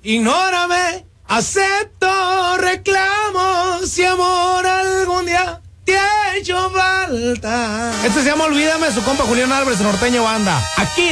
Ignórame, acepto reclamos si amor algún día te ha hecho falta. Este se llama Olvídame, su compa Julián Álvarez, Norteño Banda.